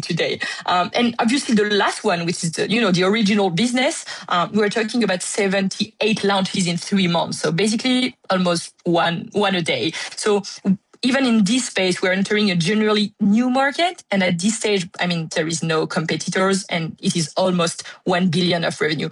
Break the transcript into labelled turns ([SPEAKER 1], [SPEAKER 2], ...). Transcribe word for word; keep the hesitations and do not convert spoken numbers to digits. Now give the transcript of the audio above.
[SPEAKER 1] today. Um, and obviously the last one, which is the, you know, the original business, um, we're talking about seventy-eight launches in three months. So basically almost one, one a day. So even in this space, we're entering a generally new market. And at this stage, I mean, there is no competitors and it is almost one billion of revenue.